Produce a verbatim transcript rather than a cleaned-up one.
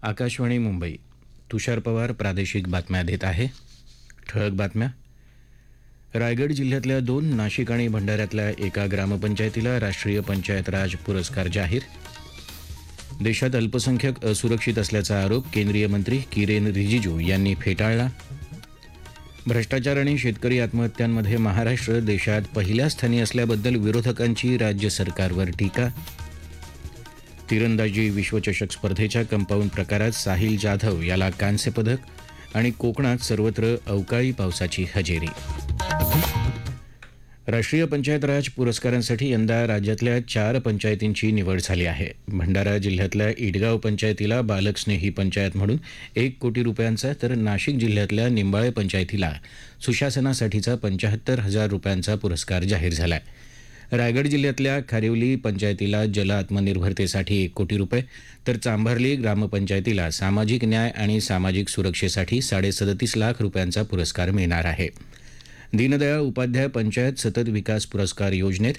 आकाशवाणी मुंबई. तुषार पवार प्रादेशिक बातम्या देत आहे. ठळक बातम्या. रायगड जिल्ह्यातल्या दोन, नाशिक आणि भंडाऱ्यातल्या एका ग्रामपंचायतीला राष्ट्रीय पंचायत राज पुरस्कार जाहीर. देशात अल्पसंख्याक असुरक्षित असल्याचा आरोप केंद्रीय मंत्री किरेन रिजिजू यांनी फेटाळला. भ्रष्टाचार आणि शेतकरी आत्महत्यांमध्ये महाराष्ट्र देशात पहिल्या स्थानी असल्याबद्दल विरोधकांची राज्य सरकारवर टीका. तिरंदाजी विश्वचषक स्पर्धेच्या कंपाऊंड प्रकारात साहिल जाधव याला कांस्य पदक आणि कोकणात सर्वत्र अवकाळी पावसाची हजेरी. राष्ट्रीय पंचायत राज पुरस्कारांसाठी यंदा राज्यातल्या चार पंचायतींची निवड झाली आहे. भंडारा जिल्ह्यातल्या इटगाव पंचायतीला बालकस्नेही पंचायत म्हणून एक कोटी रुपयांचा, तर नाशिक जिल्ह्यातल्या निंबाळे पंचायतीला सुशासनासाठीचा पंच्याहत्तर हजार रुपयांचा पुरस्कार जाहीर झाला आहे. रायगड जिल्ह्यातल्या खारिवली पंचायतीला जल आत्मनिर्भरतेसाठी एक कोटी रुपये, तर चांभारली ग्रामपंचायतीला सामाजिक न्याय आणि सामाजिक सुरक्षेसाठी साडेसदतीस लाख रुपयांचा पुरस्कार मिळणार आहे. दीनदयाळ उपाध्याय पंचायत सतत विकास पुरस्कार योजनेत